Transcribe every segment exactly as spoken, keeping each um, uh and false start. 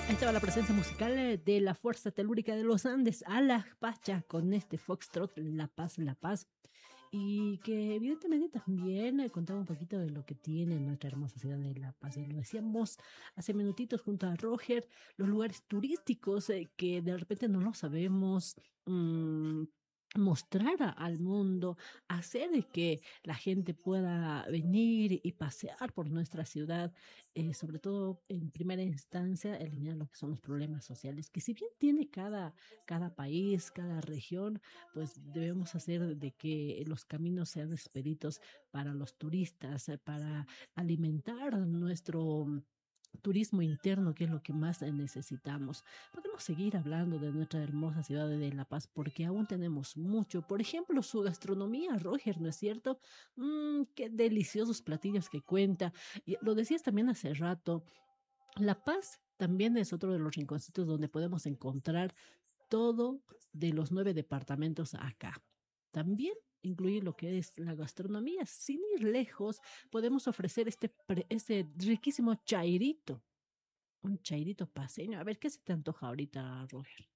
Ahí estaba la presencia musical eh, de la Fuerza Telúrica de los Andes a la Pacha con este Foxtrot, La Paz, La Paz. Y que evidentemente también eh, contaba un poquito de lo que tiene nuestra hermosa ciudad de La Paz. Y lo decíamos hace minutitos junto a Roger, los lugares turísticos eh, que de repente no lo sabemos. mm, mostrar a- al mundo, hacer de que la gente pueda venir y pasear por nuestra ciudad, eh, sobre todo en primera instancia, eliminar lo que son los problemas sociales, que si bien tiene cada, cada país, cada región, pues debemos hacer de que los caminos sean expeditos para los turistas, eh, para alimentar nuestro mm, turismo interno, que es lo que más eh, necesitamos. Podemos seguir hablando de nuestra hermosa ciudad de La Paz porque aún tenemos mucho. Por ejemplo, su gastronomía, Roger, ¿no es cierto? Mm, qué deliciosos platillos que cuenta. Y lo decías también hace rato, La Paz también es otro de los rinconcitos donde podemos encontrar todo de los nueve departamentos acá. También incluye lo que es la gastronomía. Sin ir lejos, podemos ofrecer este, pre- este riquísimo chairito, un chairito paseño. A ver, ¿qué se te antoja ahorita, Roger?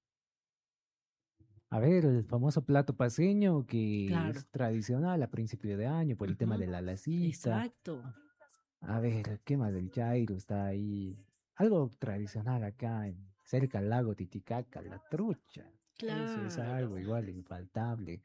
A ver, el famoso plato paceño que Claro. es tradicional a principio de año por el tema Ujú. de la lacita. Exacto. A ver, ¿qué más del Chairo? Está ahí. Algo tradicional acá, en- cerca al lago Titicaca, la trucha. Eso es algo Claro. igual infaltable.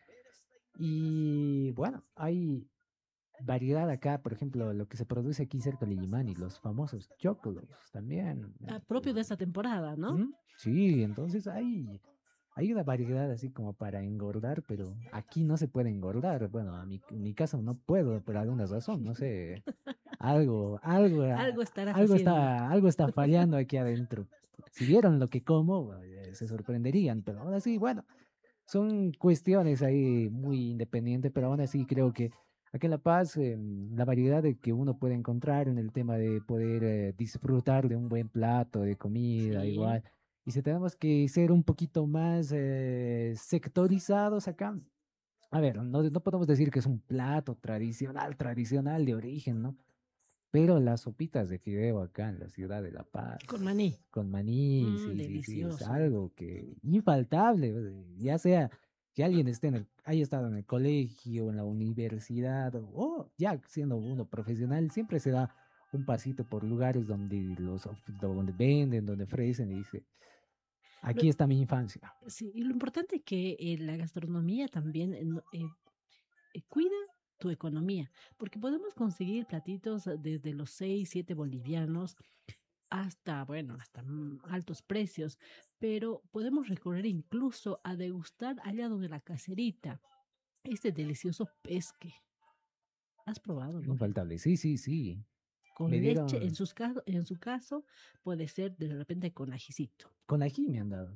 Y bueno, hay variedad acá, por ejemplo, lo que se produce aquí cerca de Illimani, los famosos choclos también. Ah, propio de esta temporada, ¿no? ¿Mm? Sí, entonces hay, hay una variedad así como para engordar, pero aquí no se puede engordar. Bueno, a mi, en mi caso no puedo por alguna razón, no sé, algo, algo, ah, Algo estarás algo haciendo. está, algo está fallando aquí adentro. Si vieron lo que como, eh, se sorprenderían, pero aún así, bueno, son cuestiones ahí muy independientes, pero aún así creo que aquí en La Paz, eh, la variedad de que uno puede encontrar en el tema de poder eh, disfrutar de un buen plato de comida, Sí. igual. Y si tenemos que ser un poquito más eh, sectorizados acá, a ver, no, no podemos decir que es un plato tradicional, tradicional de origen, ¿no? Pero las sopitas de fideo acá en la ciudad de La Con Paz, maní. con maní, Mm, sí, sí, sí, es delicioso. algo que infaltable, eh, ya sea que alguien esté en el, haya estado en el colegio, en la universidad, o o ya siendo uno profesional, siempre se da un pasito por lugares donde los of- donde venden, donde ofrecen y dice, Lo- aquí está mi infancia. sí, y lo importante es que eh, la gastronomía también eh, no- eh, eh, cuida tu economía, porque podemos conseguir platitos eh, desde los seis siete bolivianos hasta, bueno, hasta mm, altos precios, pero podemos recurrir incluso a degustar allá donde la caserita, este delicioso pesque. ¿Has probado, Roger? Infaltable, sí, sí, sí. Me Con leche, en dieron, sus caso, en su caso, puede ser de repente con ajicito. con ají me han dado,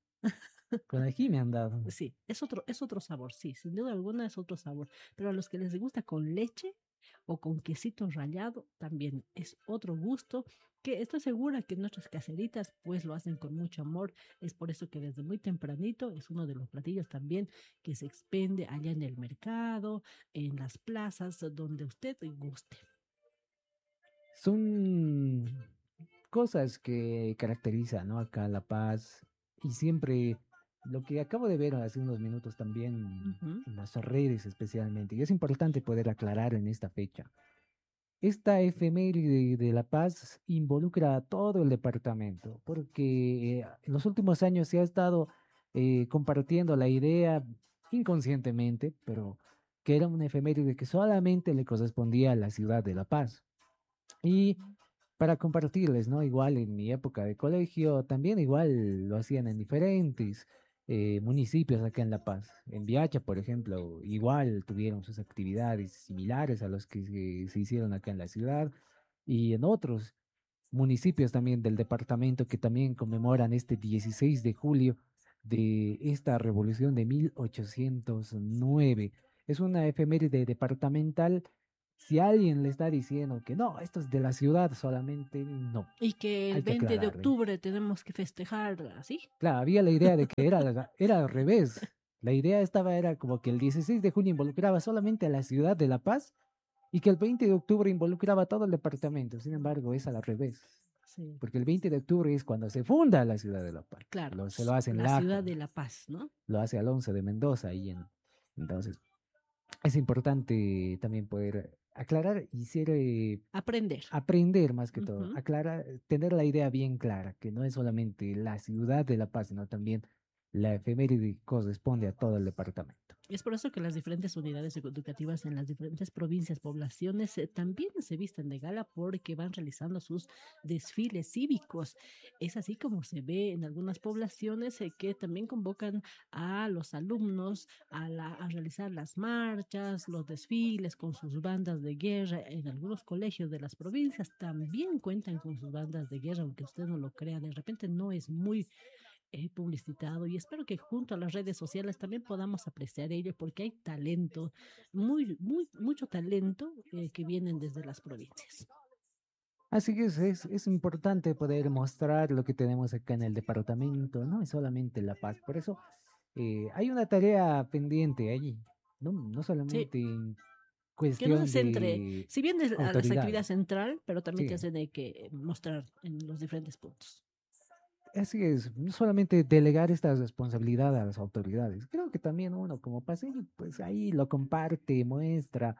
con ají me han dado. Sí, es otro, es otro sabor, sí, sin duda alguna es otro sabor. Pero a los que les gusta con leche o con quesito rallado, también es otro gusto que estoy segura que nuestras caseritas pues lo hacen con mucho amor. Es por eso que desde muy tempranito es uno de los platillos también que se expende allá en el mercado, en las plazas, donde usted guste. Son cosas que caracterizan, ¿no? Acá La Paz y siempre lo que acabo de ver hace unos minutos también Ujú. en las redes especialmente, y es importante poder aclarar en esta fecha. Esta efeméride de La Paz involucra a todo el departamento, porque eh, en los últimos años se ha estado eh, compartiendo la idea inconscientemente, pero que era una efeméride que solamente le correspondía a la ciudad de La Paz. Y para compartirles, ¿no? Igual en mi época de colegio, también igual lo hacían en diferentes eh, municipios acá en La Paz. En Viacha, por ejemplo, igual tuvieron sus actividades similares a los que se, se hicieron acá en la ciudad y en otros municipios también del departamento que también conmemoran este dieciséis de julio de esta revolución de mil ochocientos nueve. Es una efeméride departamental. Si alguien le está diciendo que no, esto es de la ciudad solamente, no, Y que el hay que veinte de aclararle. octubre tenemos que festejar así. Claro, había la idea de que era, la- era al revés. La idea estaba, era como que el dieciséis de junio involucraba solamente a la ciudad de La Paz y que el veinte de octubre involucraba a todo el departamento. Sin embargo, es al revés. Sí. porque el veinte de octubre es cuando se funda la ciudad de La Paz. Claro, Lo, se lo hace en la ciudad Laja, de La Paz, ¿no? lo hace Alonso de Mendoza ahí en, entonces es importante también poder aclarar y ser, eh, Aprender. aprender más que todo, Ujú. aclarar, tener la idea bien clara, que no es solamente la ciudad de La Paz, sino también la efeméride que corresponde a todo el departamento. Es por eso que las diferentes unidades educativas en las diferentes provincias, poblaciones, eh, también se visten de gala porque van realizando sus desfiles cívicos. Es así como se ve en algunas poblaciones eh, que también convocan a los alumnos a, la, a realizar las marchas, los desfiles con sus bandas de guerra. En algunos colegios de las provincias también cuentan con sus bandas de guerra, aunque usted no lo crea, de repente no es muy eh, publicitado, y espero que junto a las redes sociales también podamos apreciar ello porque hay talento, muy, muy, mucho talento eh, que vienen desde las provincias. Así que es, es, es importante poder mostrar lo que tenemos acá en el departamento, no es solamente La Paz. Por eso eh, hay una tarea pendiente allí, no, no Sí, solamente en que no se cuestión centre, de si bien de, a las actividades autoridades. central, pero también te Sí, hacen de que mostrar en los diferentes puntos. así es, no solamente delegar esta responsabilidad a las autoridades. Creo que también uno como paseño, pues ahí lo comparte, muestra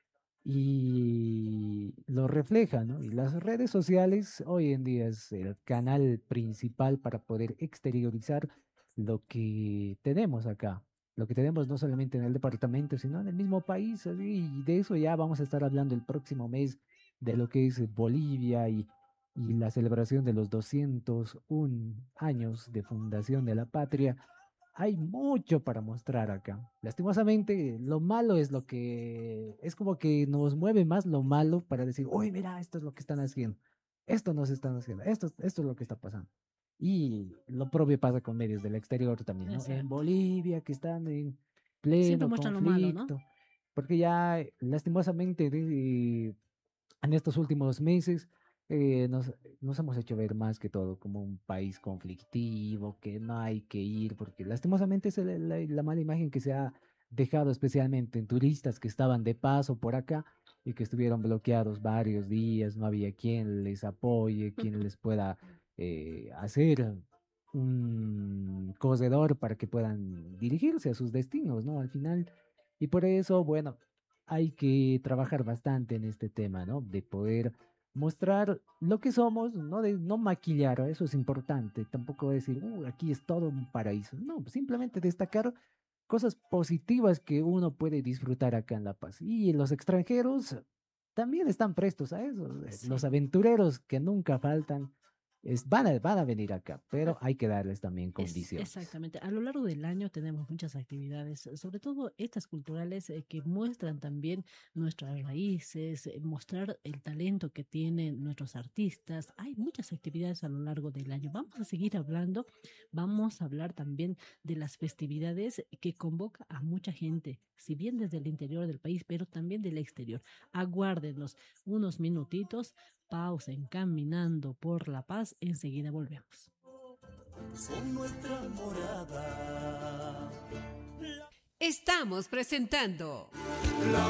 y lo refleja, ¿no? Y las redes sociales hoy en día es el canal principal para poder exteriorizar lo que tenemos acá, lo que tenemos no solamente en el departamento, sino en el mismo país, así, y de eso ya vamos a estar hablando el próximo mes, de lo que es Bolivia y, y la celebración de los doscientos un años de fundación de la patria. Hay mucho para mostrar acá. Lastimosamente, lo malo es lo que es como que nos mueve más lo malo para decir, uy, mira, esto es lo que están haciendo, esto nos están haciendo, esto, esto es lo que está pasando. Y lo propio pasa con medios del exterior también, ¿no? En Exacto. Bolivia, que están en Siempre pleno muestran lo malo, ¿no? conflicto, porque ya eh, lastimosamente de- en estos últimos meses eh, nos, nos hemos hecho ver más que todo como un país conflictivo, que no hay que ir, porque lastimosamente es el- la, la mala imagen que se ha dejado especialmente en turistas que estaban de paso por acá y que estuvieron bloqueados varios días, no había quien les apoye, quien les pueda eh, hacer un corredor para que puedan dirigirse a sus destinos, ¿no? Al final, y por eso, bueno, hay que trabajar bastante en este tema, ¿no? De poder mostrar lo que somos, no de no maquillar, eso es importante, tampoco decir, "Uh, aquí es todo un paraíso", no, simplemente destacar cosas positivas que uno puede disfrutar acá en La Paz. Y los extranjeros también están prestos a eso, eh, los Sí. aventureros que nunca faltan, es, van a, van a venir acá, pero hay que darles también Es condiciones. exactamente. A lo largo del año tenemos muchas actividades, eh, sobre todo estas culturales eh, que muestran también nuestras raíces, eh, mostrar el talento que tienen nuestros artistas. Hay muchas actividades a lo largo del año. Vamos a seguir hablando. Vamos a hablar también de las festividades que convoca a mucha gente, si bien desde el interior del país, pero también del exterior. Aguárdenos unos minutitos. Pausen caminando por la paz. Enseguida volvemos. Son nuestra morada. Estamos presentando La